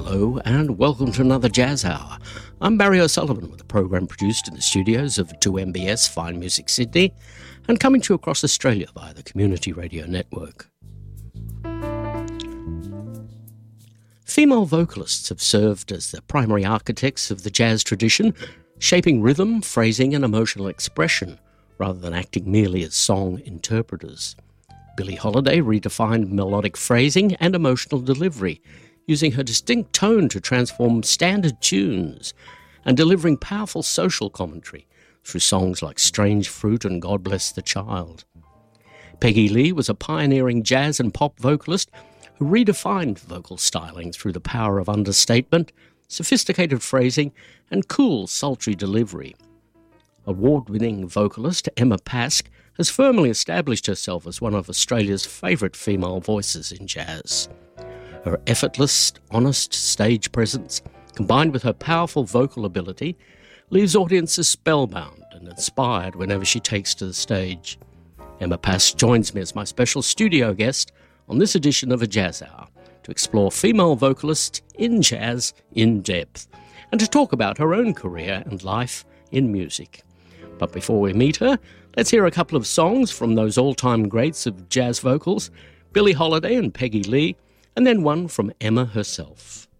Hello and welcome to another Jazz Hour. I'm Barry O'Sullivan with a program produced in the studios of 2MBS Fine Music Sydney and coming to you across Australia via the Community Radio Network. Female vocalists have served as the primary architects of the jazz tradition, shaping rhythm, phrasing and emotional expression rather than acting merely as song interpreters. Billie Holiday redefined melodic phrasing and emotional delivery, using her distinct tone to transform standard tunes and delivering powerful social commentary through songs like Strange Fruit and God Bless the Child. Peggy Lee was a pioneering jazz and pop vocalist who redefined vocal styling through the power of understatement, sophisticated phrasing, and cool, sultry delivery. Award-winning vocalist Emma Pask has firmly established herself as one of Australia's favourite female voices in jazz. Her effortless, honest stage presence, combined with her powerful vocal ability, leaves audiences spellbound and inspired whenever she takes to the stage. Emma Pask joins me as my special studio guest on this edition of A Jazz Hour to explore female vocalists in jazz in depth and to talk about her own career and life in music. But before we meet her, let's hear a couple of songs from those all-time greats of jazz vocals, Billie Holiday and Peggy Lee, and then one from Emma herself.